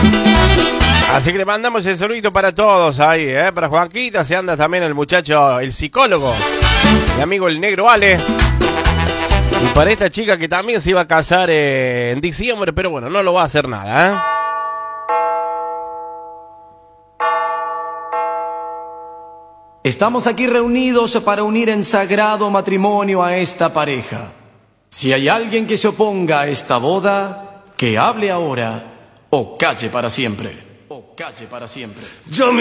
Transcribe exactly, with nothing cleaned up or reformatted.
Así que le mandamos el saludito para todos ahí, ¿eh? Para Juanquita, se anda también el muchacho, el psicólogo, mi amigo el negro Ale. Y para esta chica que también se iba a casar eh, en diciembre, pero bueno, no lo va a hacer nada, ¿eh? Estamos aquí reunidos para unir en sagrado matrimonio a esta pareja. Si hay alguien que se oponga a esta boda, que hable ahora o calle para siempre. O calle para siempre. Yo me